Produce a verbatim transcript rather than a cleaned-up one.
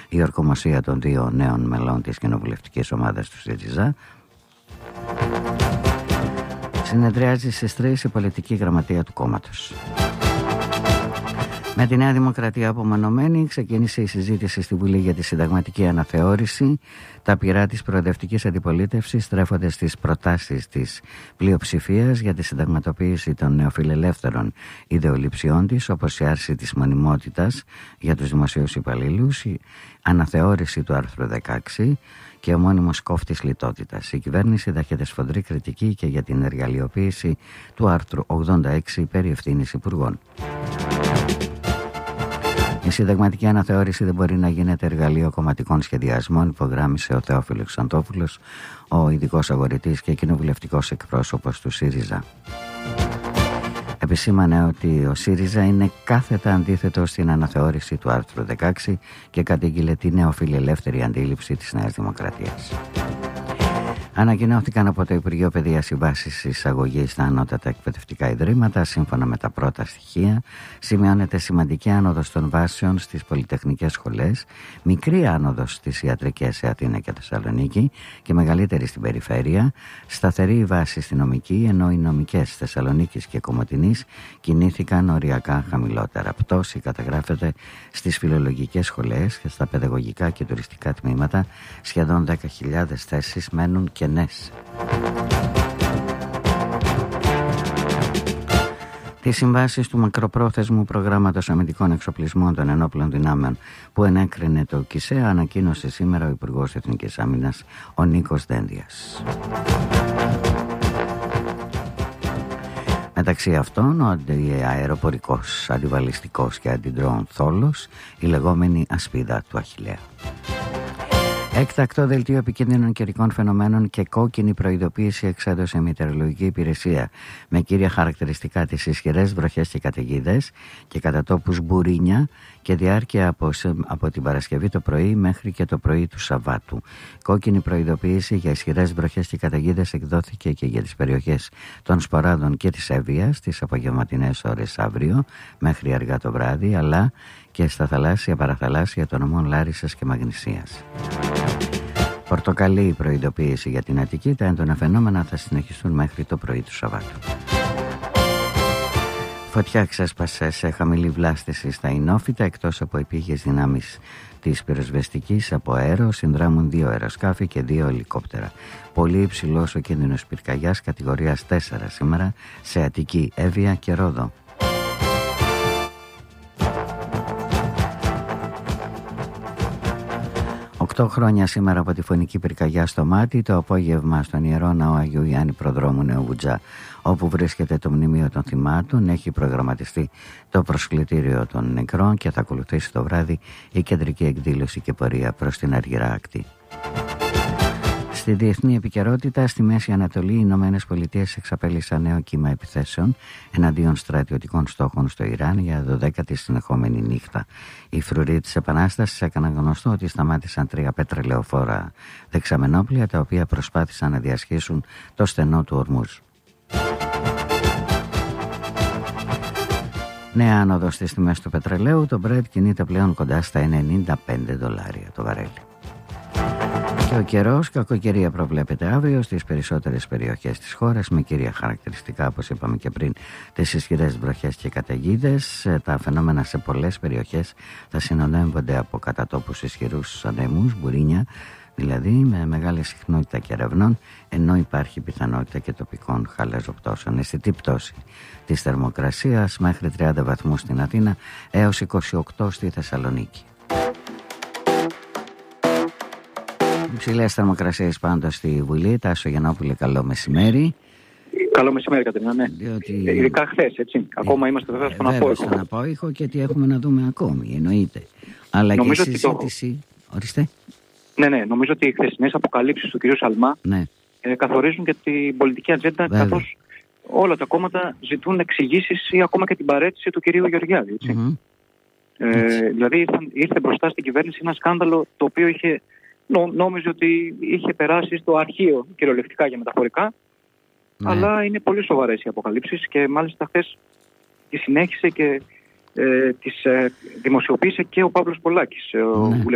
η ορκομοσία των δύο νέων μελών της κοινοβουλευτικής ομάδας του ΣΥΡΙΖΑ. Συνεδριάζει στις τρεις η πολιτική γραμματεία του κόμματος. Με τη Νέα Δημοκρατία απομονωμένη, ξεκίνησε η συζήτηση στη Βουλή για τη συνταγματική αναθεώρηση. Τα πυρά της προοδευτικής αντιπολίτευσης στρέφονται στις προτάσεις της πλειοψηφίας για τη συνταγματοποίηση των νεοφιλελεύθερων ιδεολειψιών της, όπως η άρση της μονιμότητας για τους δημοσίους υπαλλήλους, η αναθεώρηση του άρθρου δεκαέξι και ο μόνιμος κόφτης λιτότητας. Η κυβέρνηση δέχεται σφοδρή κριτική και για την εργαλειοποίηση του άρθρου ογδόντα έξι περί ευθύνης υπουργών. Η συνταγματική αναθεώρηση δεν μπορεί να γίνεται εργαλείο κομματικών σχεδιασμών, υπογράμμισε ο Θεόφιλος Ξαντόπουλος, ο ειδικός αγορητής και κοινοβουλευτικός εκπρόσωπος του ΣΥΡΙΖΑ. Επισήμανε ότι ο ΣΥΡΙΖΑ είναι κάθετα αντίθετο στην αναθεώρηση του άρθρου δεκαέξι και κατήγγειλε τη νεοφιλελεύθερη αντίληψη της Νέας Δημοκρατίας. Ανακοινώθηκαν από το Υπουργείο Παιδείας οι βάσεις εισαγωγής στα ανώτατα εκπαιδευτικά ιδρύματα. Σύμφωνα με τα πρώτα στοιχεία, σημειώνεται σημαντική άνοδος των βάσεων στις πολυτεχνικές σχολές, μικρή άνοδος στις ιατρικές σε Αθήνα και Θεσσαλονίκη και μεγαλύτερη στην περιφέρεια, σταθερή βάση στη νομική, ενώ οι νομικές Θεσσαλονίκης και Κομοτηνής κινήθηκαν οριακά χαμηλότερα. Πτώση καταγράφεται στις φιλολογικές σχολές και στα παιδαγωγικά και τουριστικά τμήματα. Σχεδόν δέκα χιλιάδες θέσεις μένουν και τις συμβάσεις του μακροπρόθεσμου προγράμματος αμυντικών εξοπλισμών των ενόπλων δυνάμεων που ενέκρινε το ΚΙΣΕΑ ανακοίνωσε σήμερα ο Υπουργός Εθνικής Άμυνας, ο Νίκος Δένδιας. Μεταξύ αυτών ο αεροπορικός, αντιβαλιστικός και αντιντρόουν θόλος, η λεγόμενη ασπίδα του Αχιλλέα. Έκτακτο δελτίο επικίνδυνων καιρικών φαινομένων και κόκκινη προειδοποίηση εξέδωσε η Μετεωρολογική Υπηρεσία, με κύρια χαρακτηριστικά τις ισχυρές βροχές και καταιγίδες και κατά τόπους μπουρίνια και διάρκεια από, από την Παρασκευή το πρωί μέχρι και το πρωί του Σαββάτου. Κόκκινη προειδοποίηση για ισχυρές βροχές και καταιγίδες εκδόθηκε και για τις περιοχές των Σποράδων και της Εύβοιας τις απογευματινές ώρες αύριο μέχρι αργά το βράδυ, αλλά και στα θαλάσσια παραθαλάσσια των νομών Λάρισσας και Μαγνησίας. Πορτοκαλί η προειδοποίηση για την Αττική, τα έντονα φαινόμενα θα συνεχιστούν μέχρι το πρωί του Σαββάτου. Φωτιά ξέσπασε σε χαμηλή βλάστηση στα Ινόφυτα, εκτός από επίγειες δυνάμεις της πυροσβεστικής από αέρο, συνδράμουν δύο αεροσκάφη και δύο ελικόπτερα. Πολύ υψηλός ο κίνδυνος πυρκαγιάς κατηγορίας τέσσερα σήμερα σε Αττική, Εύβοια και Ρόδο. Οκτώ χρόνια σήμερα από τη φωνική πυρκαγιά στο Μάτι, το απόγευμα στον Ιερό Ναό Αγίου Ιάννη Προδρόμου Νεοβουτζά, όπου βρίσκεται το μνημείο των θυμάτων, έχει προγραμματιστεί το προσκλητήριο των νεκρών και θα ακολουθήσει το βράδυ η κεντρική εκδήλωση και πορεία προς την Αργυρά Ακτή. Στη διεθνή επικαιρότητα, στη Μέση Ανατολή, οι Ηνωμένες Πολιτείες εξαπέλυσαν νέο κύμα επιθέσεων εναντίον στρατιωτικών στόχων στο Ιράν για δωδέκατη συνεχόμενη νύχτα. Οι φρουροί της Επανάστασης έκαναν γνωστό ότι σταμάτησαν τρία πετρελαιοφόρα δεξαμενόπλια, τα οποία προσπάθησαν να διασχίσουν το στενό του Ορμούζ. Νέα άνοδο στις τιμές του πετρελαίου, το Brent κινείται πλέον κοντά στα ενενήντα πέντε δολάρια το βαρέλι. Και ο καιρός, κακοκαιρία προβλέπεται αύριο στις περισσότερες περιοχές της χώρας, με κύρια χαρακτηριστικά, όπως είπαμε και πριν, τις ισχυρές βροχές και καταιγίδες. Τα φαινόμενα σε πολλές περιοχές θα συνοδεύονται από κατά τόπους ισχυρούς ανέμους, μπουρίνια, δηλαδή με μεγάλη συχνότητα κεραυνών, ενώ υπάρχει πιθανότητα και τοπικών χαλαζοπτώσεων. Αισθητή πτώση της θερμοκρασίας μέχρι τριάντα βαθμούς στην Αθήνα έως είκοσι οκτώ στη Θεσσαλονίκη. Υψηλές θερμοκρασίες πάντως στη Βουλή. Τάσο Γιαννόπουλε, καλό μεσημέρι. Καλό μεσημέρι, Κατερίνα, ναι. Διότι... Ειδικά χθες, έτσι. Ε, Ακόμα είμαστε βέβαια στον απόϊχο. Στον απόϊχο και τι έχουμε να δούμε ακόμη, εννοείται. Αλλά νομίζω και η συζήτηση... Το... Ορίστε. Ναι, ναι. Νομίζω ότι οι χθεσινές αποκαλύψεις του κ. Σαλμά ναι. ε, καθορίζουν και την πολιτική ατζέντα, καθώς όλα τα κόμματα ζητούν εξηγήσεις ή ακόμα και την παραίτηση του κ. Γεωργιάδη, έτσι. Mm-hmm. Ε, έτσι. Δηλαδή ήρθε, ήρθε μπροστά στην κυβέρνηση ένα σκάνδαλο το οποίο είχε... Νο, νόμιζε ότι είχε περάσει στο αρχείο κυριολεκτικά και μεταφορικά, ναι. Αλλά είναι πολύ σοβαρές οι αποκαλύψεις και μάλιστα χθες τη συνέχισε και ε, τις ε, δημοσιοποίησε και ο Παύλος Πολάκης, ναι. ο